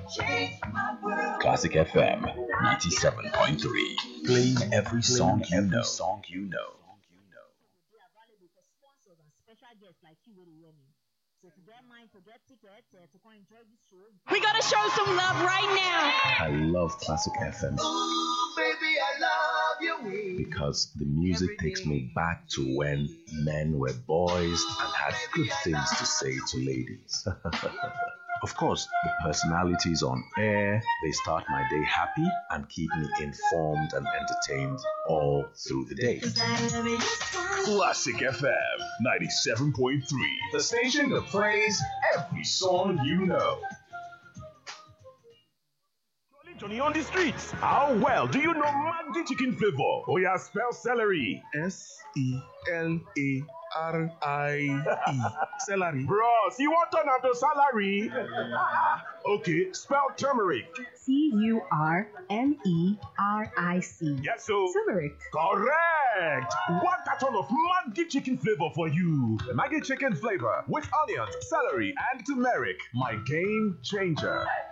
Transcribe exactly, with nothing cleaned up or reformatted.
Classic F M ninety-seven point three. Playing every song you know. Song you know. They are valuable for sponsors and special guests like you will hear me. So if you get mind to get tickets uh, to come enjoy this show, We gotta show some love right now. I love Classic F M Ooh, baby, I love you. because the music takes me back to when men were boys and had good things to say to ladies. Of course, the personalities on air, they start my day happy and keep me informed and entertained all through the day. Classic F M ninety-seven point three. The station that plays every song you know. Johnny on the streets. How well do you know Maggi chicken flavor? Oh yeah, spell celery. S E L A R I E. Celery. Bros, you want to turn out to salary? Okay, spell turmeric. T U R M E R I C. Yes, so. Turmeric. Correct. One carton of Maggi chicken flavor for you. The Maggi chicken flavor with onions, celery, and turmeric. My game changer.